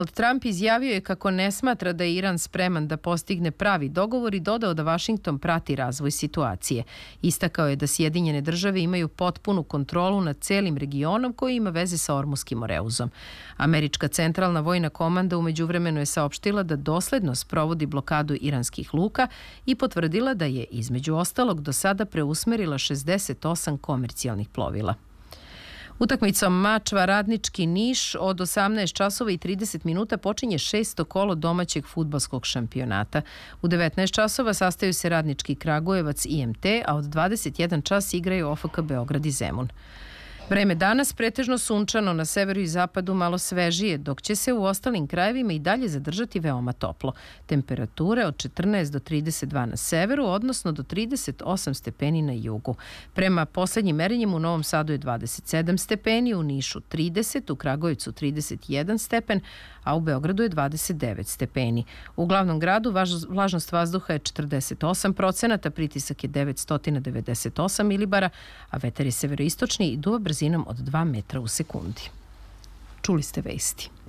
Trump izjavio je kako ne smatra da je Iran spreman da postigne pravi dogovor i dodao da Vašington prati razvoj situacije. Istakao je da Sjedinjene države imaju potpunu kontrolu nad celim regionom koji ima veze sa Ormuskim moreuzom. Američka centralna vojna komanda u međuvremenu je saopštila da dosledno sprovodi blokadu iranskih luka i potvrdila da je između ostalog do sada preusmerila 68 komercijalnih plovila. Utakmicom Mačva Radnički Niš od 18 časova i 30 minuta počinje 6. kolo domaćeg fudbalskog šampionata. U 19 časova sastaju se Radnički Kragujevac i IMT, a od 21 čas igraju OFK Beograd i Zemun. Vreme danas pretežno sunčano, na severu i zapadu malo svežije, dok će se u ostalim krajevima i dalje zadržati veoma toplo. Temperature od 14 do 32 na severu, odnosno do 38 stepeni na jugu. Prema poslednjim merenjima u Novom Sadu je 27 stepeni, u Nišu 30, u Kragujevcu 31 stepen, a u Beogradu je 29 stepeni. U glavnom gradu vlažnost vazduha je 48%, pritisak je 998 milibara, a vetar je severoistočni i duva brzinom od 2 metra u sekundi. Čuli ste vesti.